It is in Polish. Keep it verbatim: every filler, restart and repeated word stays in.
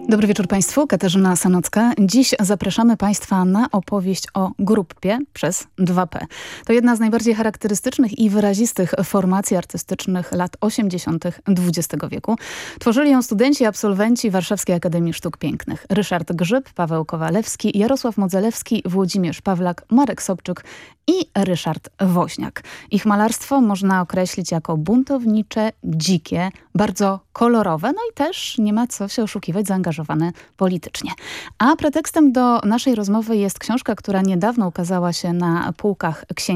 Dobry wieczór Państwu, Katarzyna Sanocka. Dziś zapraszamy Państwa na opowieść o grupie przez dwa P. To jedna z najbardziej charakterystycznych i wyrazistych formacji artystycznych lat osiemdziesiątych dwudziestego wieku. Tworzyli ją studenci i absolwenci Warszawskiej Akademii Sztuk Pięknych. Ryszard Grzyb, Paweł Kowalewski, Jarosław Modzelewski, Włodzimierz Pawlak, Marek Sobczuk i Ryszard Woźniak. Ich malarstwo można określić jako buntownicze, dzikie, bardzo kolorowe, no i też nie ma co się oszukiwać, zaangażowane politycznie. A pretekstem do naszej rozmowy jest książka, która niedawno ukazała się na półkach księgarni.